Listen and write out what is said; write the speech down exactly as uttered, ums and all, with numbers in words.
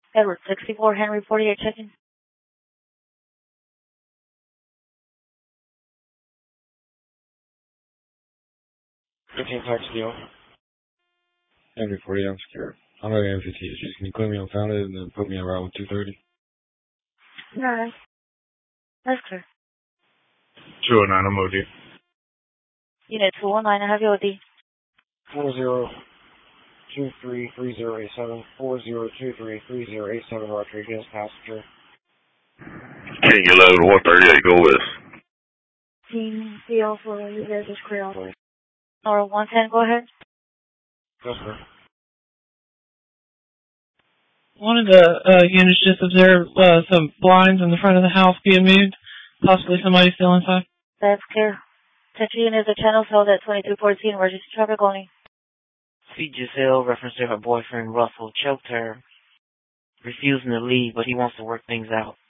Edward sixty-four, Henry forty-eight, checking. fifteen taxi deal. Henry forty-eight, I'm scared. I'm having M C T issues. Can you clear me on Founded and then put me on route with two thirty? Alright. That's clear. two oh nine, I'm O D. Unit two one nine, I have you O D. four zero two three three zero eight seven, four zero two three three zero eight seven, Rodriguez, passenger. King eleven, one thirty-eight, go west. Team C O for you guys is clear out. Or one ten, go ahead. Yes, sir. One of the uh, units just observed uh, some blinds in the front of the house being moved. Possibly somebody still inside. That's clear. Attention unit, the channel held at twenty-two fourteen, emergency traffic only. See Giselle, reference to her boyfriend Russell, choked her, refusing to leave, but he wants to work things out.